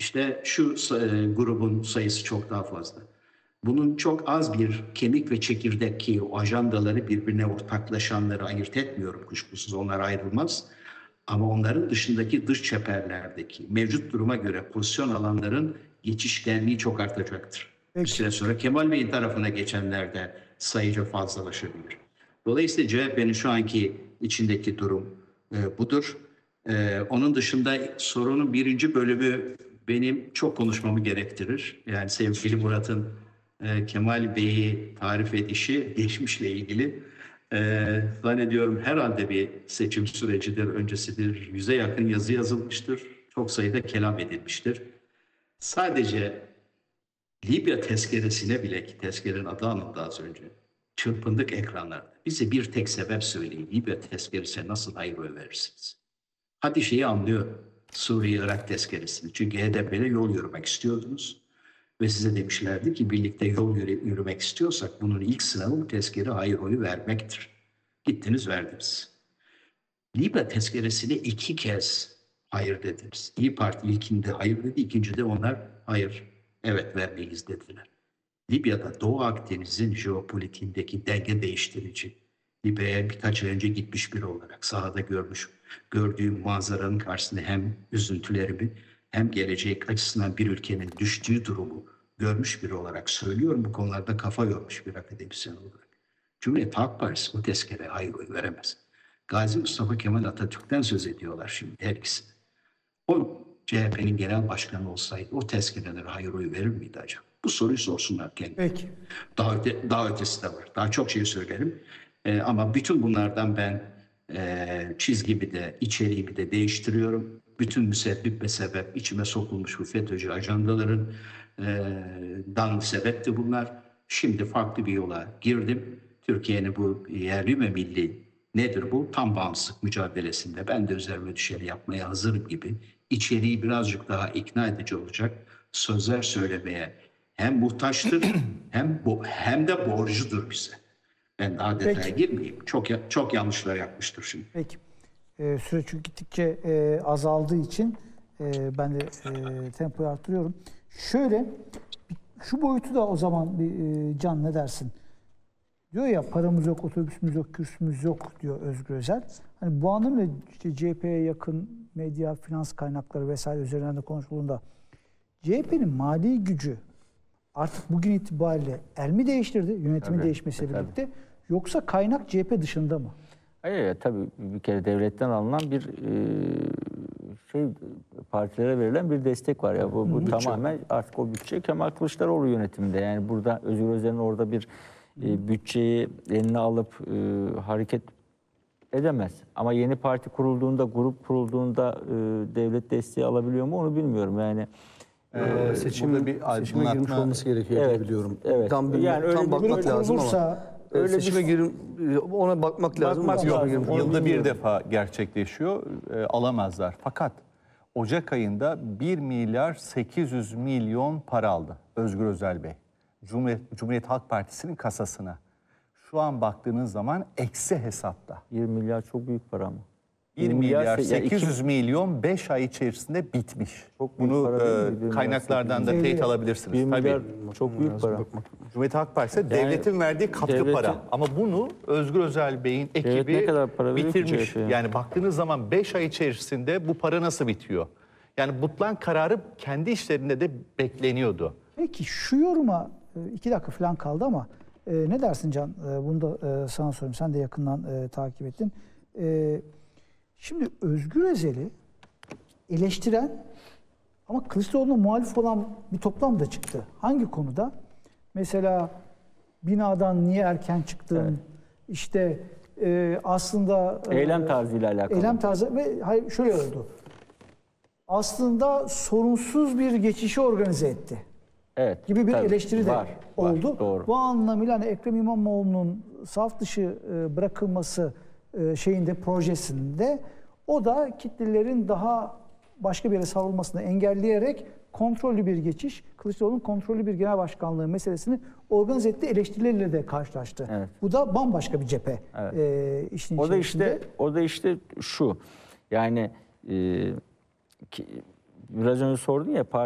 İşte şu grubun sayısı çok daha fazla. Bunun çok az bir kemik ve çekirdek ki o ajandaları birbirine ortaklaşanları ayırt etmiyorum kuşkusuz onlar ayrılmaz. Ama onların dışındaki dış çeperlerdeki mevcut duruma göre pozisyon alanların geçişkenliği çok artacaktır. Bir Peki. süre sonra Kemal Bey'in tarafına geçenler de sayıca fazlalaşabilir. Dolayısıyla CHP'nin şu anki içindeki durum budur. Onun dışında sorunun birinci bölümü benim çok konuşmamı gerektirir. Yani sevgili Murat'ın Kemal Bey'i tarif edişi geçmişle ilgili zannediyorum herhalde bir seçim sürecidir, öncesidir. 100'e yakın yazı yazılmıştır. Çok sayıda kelam edilmiştir. Sadece Libya tezkeresine bile ki tezkerenin adı anıldı az önce. Çırpındık ekranlarda. Bize bir tek sebep söyleyin. Libya tezkeresine nasıl hayır oy verirsiniz? Hadi şeyi anlıyor. Suriye-Irak tezkeresini. Çünkü HDP'yle yol yürümek istiyordunuz. Ve size demişlerdi ki birlikte yol yürümek istiyorsak bunun ilk sınavı bu tezkere hayır oyu vermektir. Gittiniz verdiniz. Libya tezkeresine 2 kez hayır dediniz. İYİ Parti ilkinde hayır dedi, ikincide onlar hayır, evet vermeyiz dediler. Libya'da Doğu Akdeniz'in jeopolitiğindeki denge değiştirici. Libya'ya birkaç ay önce gitmiş biri olarak sahada gördüğüm manzaranın karşısında hem üzüntülerimi hem gelecek açısından bir ülkenin düştüğü durumu görmüş biri olarak söylüyorum. Bu konularda kafa yormuş bir akademisyen olarak. Cumhuriyet Halk Partisi o tezkereye hayır oy veremez. Gazi Mustafa Kemal Atatürk'ten söz ediyorlar şimdi her ikisi. O CHP'nin genel başkanı olsaydı o tezkerelere hayır oyu verir miydi acaba? Bu soruyu sorsunlar kendilerine. Peki. Daha ötesi de var. Daha çok şey söylerim. Ama bütün bunlardan ben çizgimi de içeriğimi de değiştiriyorum. Bütün müsebbip ve sebep içime sokulmuş bu FETÖ'cü ajandaların dan sebepti bunlar. Şimdi farklı bir yola girdim. Türkiye'nin bu yerli ve milli nedir bu? Tam bağımsızlık mücadelesinde ben de üzerime düşeni yapmaya hazırım gibi içeriği birazcık daha ikna edici olacak sözler söylemeye hem muhtaçtır hem de borcudur bize. Ben daha detaya girmeyeyim. Çok yanlışlar yapmıştır şimdi. Peki. Süre çünkü gittikçe azaldığı için ben de tempoyu arttırıyorum. Şöyle, şu boyutu da o zaman bir Can ne dersin? Diyor ya paramız yok, otobüsümüz yok, kürsümüz yok diyor Özgür Özel. Hani bu anlamda işte CHP'ye yakın medya, finans kaynakları vesaire üzerinden de konuşulduğunda CHP'nin mali gücü artık bugün itibariyle el mi değiştirdi yönetimin değişmesiyle birlikte yoksa kaynak CHP dışında mı? Hayır, tabii bir kere devletten alınan bir partilere verilen bir destek var ya bu tamamen artık o bütçe Kemal Kılıçdaroğlu yönetiminde. Yani burada Özgür Özel'in orada bir bütçeyi eline alıp hareket edemez. Ama yeni parti kurulduğunda, grup kurulduğunda devlet desteği alabiliyor mu onu bilmiyorum. Yani seçimde bir aydınlatma girmiş olması gerekiyor diye biliyorum. Evet. Tam bakmak lazım ama seçime ona bakmak lazım. Yılda bir defa gerçekleşiyor, alamazlar. Fakat Ocak ayında 1 milyar 800 milyon para aldı Özgür Özel Bey. Cumhuriyet Halk Partisi'nin kasasına. Şu an baktığınız zaman eksi hesapta. 1 milyar çok büyük para mı? 1 milyar 800 milyon 5 ay içerisinde bitmiş. Çok büyük bunu para değil mi? kaynaklardan da teyit alabilirsiniz. 1 milyar Tabii. çok büyük para. Cumhuriyet Halk Partisi devletin verdiği katkı para. Ama bunu Özgür Özel Bey'in ekibi ne kadar para bitirmiş. CHP'ye? Yani baktığınız zaman 5 ay içerisinde bu para nasıl bitiyor? Yani Butlan kararı kendi işlerinde de bekleniyordu. Peki şu yoruma 2 dakika falan kaldı ama ne dersin Can? Bunu da sana sorayım. Sen de yakından takip ettin. Şimdi Özgür Özel'i eleştiren ama Kılıçdaroğlu'na muhalif olan bir toplam da çıktı. Hangi konuda? Mesela binadan niye erken çıktın? İşte aslında Eylem tarzıyla alakalı. Eylem tarzı ve hayır şöyle oldu. Aslında sorunsuz bir geçişi organize etti. Evet, Gibi bir tabii, eleştiri de oldu. Doğru. Bu anlamıyla hani Ekrem İmamoğlu'nun saf dışı bırakılması projesinde o da kitlelerin daha başka bir yere savrulmasını engelleyerek kontrollü bir geçiş, Kılıçdaroğlu'nun kontrollü bir genel başkanlığı meselesini organize etti, eleştirileriyle de karşılaştı. Evet. Bu da bambaşka bir cephe işin içerisinde. O da işte şu, yani biraz önce sordun ya